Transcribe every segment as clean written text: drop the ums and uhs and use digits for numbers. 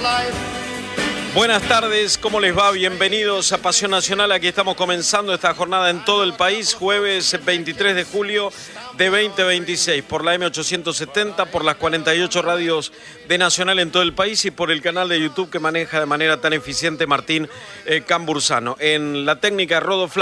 Buenas tardes, ¿cómo les va? Bienvenidos a Pasión Nacional. Aquí estamos comenzando esta jornada en todo el país, jueves 23 de julio de 2026, por la M870, por las 48 radios de Nacional en todo el país y por el canal de YouTube que maneja de manera tan eficiente Martín Cambursano. En la técnica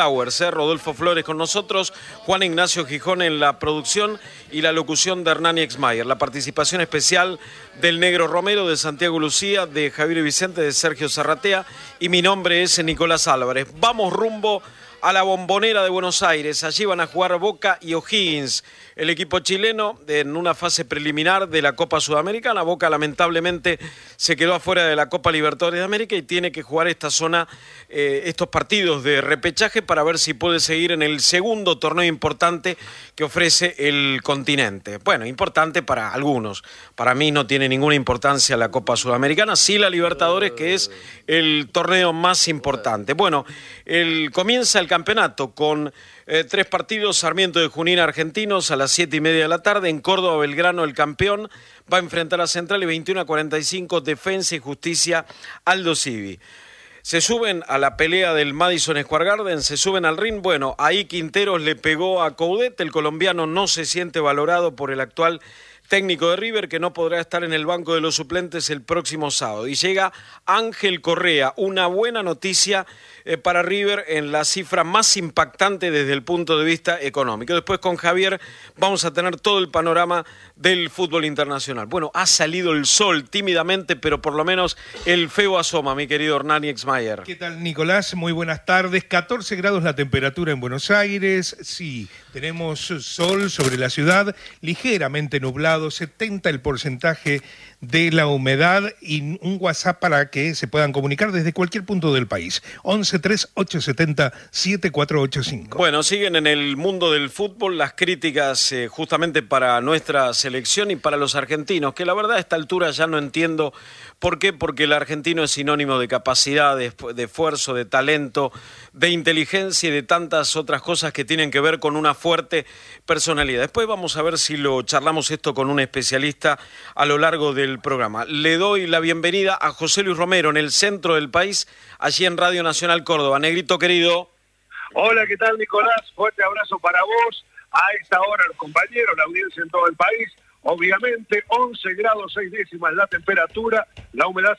Rodolfo Flores con nosotros, Juan Ignacio Gijón en la producción y la locución de Hernán Exmayer. La participación especial del Negro Romero, de Santiago Lucía, de Javier Vicente, de Sergio Zarratea, y mi nombre es Nicolás Álvarez. Vamos rumbo a la Bombonera de Buenos Aires. Allí van a jugar Boca y O'Higgins, el equipo chileno, en una fase preliminar de la Copa Sudamericana. Boca lamentablemente se quedó afuera de la Copa Libertadores de América y tiene que jugar esta zona, estos partidos de repechaje para ver si puede seguir en el segundo torneo importante que ofrece el continente. Bueno, importante para algunos. Para mí no tiene ninguna importancia la Copa Sudamericana, sí la Libertadores, que es el torneo más importante. Bueno, comienza el campeonato con 3 partidos. Sarmiento de Junín, Argentinos, a las 7:30 de la tarde. En Córdoba, Belgrano, el campeón, va a enfrentar a Central, y 21:45, Defensa y Justicia, Aldo Civi. Se suben a la pelea del Madison Square Garden, se suben al ring. Bueno, ahí Quinteros le pegó a Coudet. El colombiano no se siente valorado por el actual técnico de River, que no podrá estar en el banco de los suplentes el próximo sábado. Y llega Ángel Correa, una buena noticia para River en la cifra más impactante desde el punto de vista económico. Después con Javier vamos a tener todo el panorama del fútbol internacional. Bueno, ha salido el sol tímidamente, pero por lo menos el feo asoma, mi querido Hernán Exmayer. ¿Qué tal, Nicolás? Muy buenas tardes. 14 grados la temperatura en Buenos Aires. Sí, tenemos sol sobre la ciudad, ligeramente nublado, 70 el porcentaje de la humedad, y un WhatsApp para que se puedan comunicar desde cualquier punto del país. 11-3870-7485. Bueno, siguen en el mundo del fútbol las críticas justamente para nuestra selección y para los argentinos, que la verdad a esta altura ya no entiendo por qué, porque el argentino es sinónimo de capacidad, de esfuerzo, de talento, de inteligencia y de tantas otras cosas que tienen que ver con una fuerte personalidad. Después vamos a ver si lo charlamos esto con un especialista a lo largo del programa. Le doy la bienvenida a José Luis Romero en el centro del país, allí en Radio Nacional Córdoba. Negrito querido. Hola, ¿qué tal, Nicolás? Fuerte abrazo para vos, a esta hora los compañeros, la audiencia en todo el país. Obviamente, 11 grados 6 décimas la temperatura, la humedad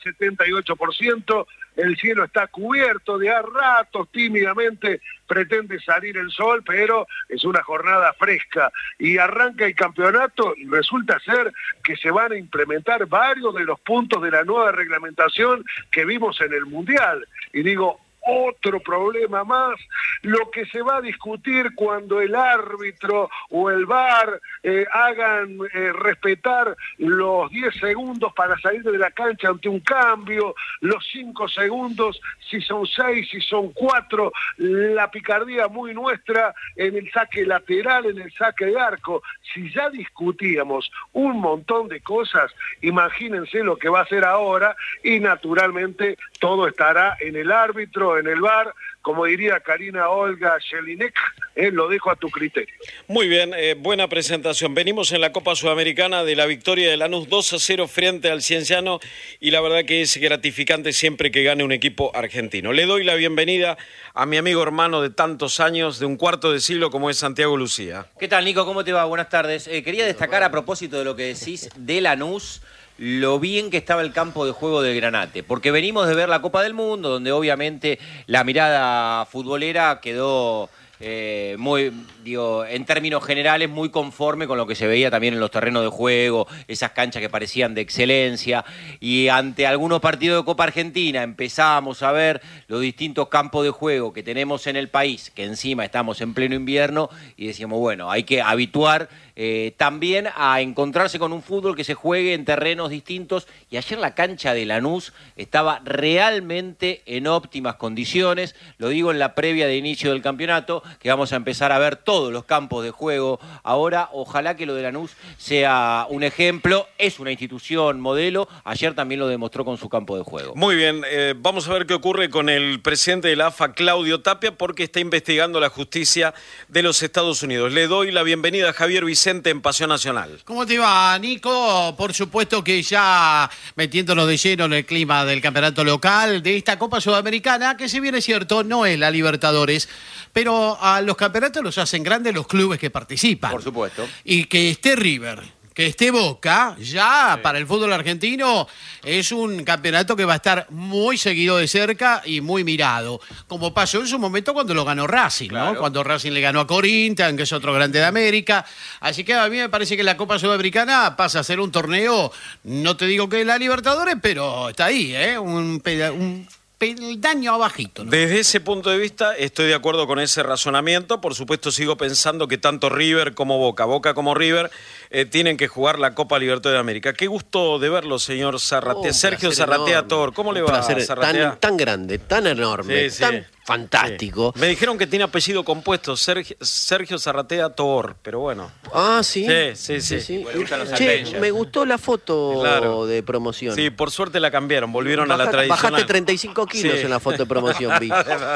78%, el cielo está cubierto, de a ratos tímidamente pretende salir el sol, pero es una jornada fresca y arranca el campeonato, y resulta ser que se van a implementar varios de los puntos de la nueva reglamentación que vimos en el Mundial. Y digo, otro problema más, lo que se va a discutir cuando el árbitro o el VAR hagan respetar los 10 segundos para salir de la cancha ante un cambio, los 5 segundos, si son 6, si son 4, la picardía muy nuestra en el saque lateral, en el saque de arco. Si ya discutíamos un montón de cosas, imagínense lo que va a ser ahora, y naturalmente todo estará en el árbitro, en el VAR, como diría Karina Olga Jelinek, lo dejo a tu criterio. Muy bien, buena presentación. Venimos en la Copa Sudamericana de la victoria de Lanús 2-0 frente al Cienciano, y la verdad que es gratificante siempre que gane un equipo argentino. Le doy la bienvenida a mi amigo hermano de tantos años, de un cuarto de siglo, como es Santiago Lucía. ¿Qué tal, Nico? ¿Cómo te va? Buenas tardes. Quería destacar, a propósito de lo que decís de Lanús, lo bien que estaba el campo de juego del Granate, porque venimos de ver la Copa del Mundo, donde obviamente la mirada futbolera quedó muy, en términos generales, muy conforme con lo que se veía también en los terrenos de juego, esas canchas que parecían de excelencia, y ante algunos partidos de Copa Argentina empezábamos a ver los distintos campos de juego que tenemos en el país, que encima estamos en pleno invierno, y decíamos, bueno, hay que habituar también a encontrarse con un fútbol que se juegue en terrenos distintos, y ayer la cancha de Lanús estaba realmente en óptimas condiciones, lo digo en la previa de inicio del campeonato, que vamos a empezar a ver todos los campos de juego. Ahora, ojalá que lo de Lanús sea un ejemplo. Es una institución modelo. Ayer también lo demostró con su campo de juego. Muy bien, vamos a ver qué ocurre con el presidente de la AFA, Claudio Tapia, porque está investigando la justicia de los Estados Unidos. Le doy la bienvenida a Javier Vicente en Pasión Nacional. ¿Cómo te va, Nico? Por supuesto que ya metiéndonos de lleno en el clima del campeonato local, de esta Copa Sudamericana, que si bien es cierto, no es la Libertadores, pero a los campeonatos los hacen grandes los clubes que participan. Por supuesto. Y que esté River, que esté Boca, ya para el fútbol argentino es un campeonato que va a estar muy seguido de cerca y muy mirado, como pasó en su momento cuando lo ganó Racing, claro, ¿no? Cuando Racing le ganó a Corinthians, que es otro grande de América. Así que a mí me parece que la Copa Sudamericana pasa a ser un torneo, no te digo que la Libertadores, pero está ahí, un peldaño abajito, ¿no? Desde ese punto de vista estoy de acuerdo con ese razonamiento. Por supuesto sigo pensando que tanto River como Boca como River tienen que jugar la Copa Libertadores de América. Qué gusto de verlo, señor Zarratea. Sergio Zarratea Tor, ¿cómo le va, Zarratea? Tan grande, tan enorme, tan fantástico. Sí. Me dijeron que tiene apellido compuesto, Sergio Zarratea Tor, pero bueno. Ah, ¿sí? Sí. Bueno, Che, me gustó la foto de promoción. Sí, por suerte la cambiaron, volvieron a la tradicional. Bajaste 35 kilos en la foto de promoción, vi.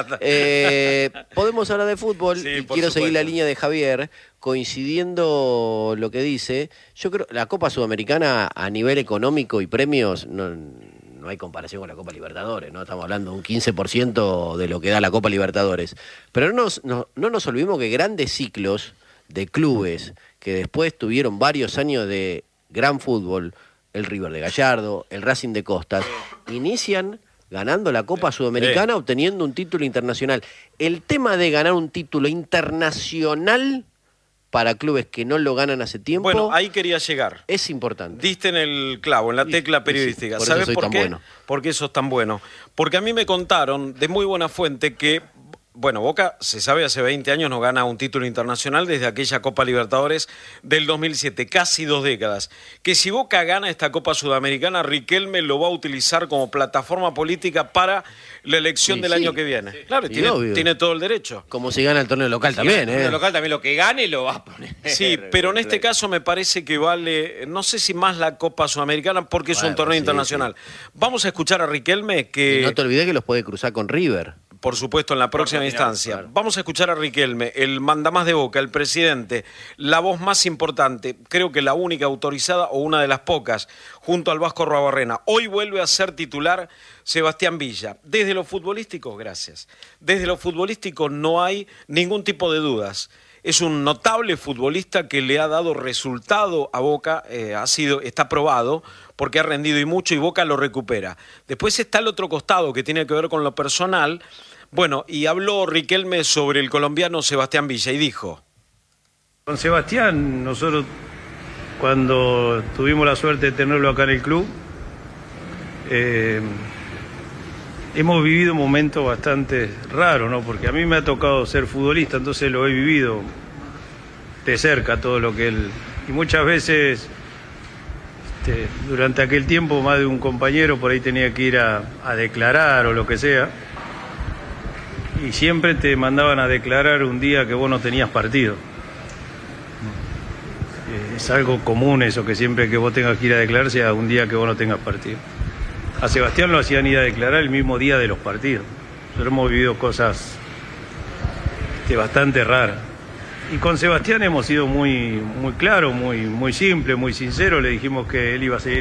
Podemos hablar de fútbol y quiero seguir la línea de Javier, coincidiendo lo que dice. Yo creo la Copa Sudamericana a nivel económico y premios no hay comparación con la Copa Libertadores, ¿no? Estamos hablando de un 15% de lo que da la Copa Libertadores. Pero no nos olvidemos que grandes ciclos de clubes que después tuvieron varios años de gran fútbol, el River de Gallardo, el Racing de Costas, inician ganando la Copa Sudamericana, obteniendo un título internacional. El tema de ganar un título internacional para clubes que no lo ganan hace tiempo... Bueno, ahí quería llegar. Es importante. Diste en el clavo, en la tecla periodística. Sí, ¿Sabes por qué? Bueno. Porque eso es tan bueno. Porque a mí me contaron de muy buena fuente que... Bueno, Boca, se sabe, hace 20 años no gana un título internacional desde aquella Copa Libertadores del 2007, casi 2 décadas. Que si Boca gana esta Copa Sudamericana, Riquelme lo va a utilizar como plataforma política para la elección del año que viene. Claro, tiene todo el derecho. Como si gana el torneo local también, El torneo local también lo que gane lo va a poner. Sí, pero en este caso me parece que vale, no sé si más la Copa Sudamericana porque es un torneo internacional. Vamos a escuchar a Riquelme que... Y no te olvides que los puede cruzar con River. Por supuesto, en la próxima instancia. Claro. Vamos a escuchar a Riquelme, el mandamás de Boca, el presidente, la voz más importante, creo que la única autorizada o una de las pocas, junto al Vasco Arruabarrena. Hoy vuelve a ser titular Sebastián Villa. Desde lo futbolístico, gracias. Desde lo futbolístico no hay ningún tipo de dudas. Es un notable futbolista que le ha dado resultado a Boca, está probado, porque ha rendido y mucho y Boca lo recupera. Después está el otro costado que tiene que ver con lo personal. Bueno, y habló Riquelme sobre el colombiano Sebastián Villa y dijo... Con Sebastián, nosotros cuando tuvimos la suerte de tenerlo acá en el club, hemos vivido momentos bastante raros, ¿no? Porque a mí me ha tocado ser futbolista, entonces lo he vivido de cerca todo lo que él... Y muchas veces, durante aquel tiempo, más de un compañero por ahí tenía que ir a declarar o lo que sea, y siempre te mandaban a declarar un día que vos no tenías partido. Es algo común eso, que siempre que vos tengas que ir a declarar sea un día que vos no tengas partido. A Sebastián lo hacían ir a declarar el mismo día de los partidos. Nosotros hemos vivido cosas bastante raras. Y con Sebastián hemos sido muy claros, muy simple, muy sincero. Le dijimos que él iba a seguir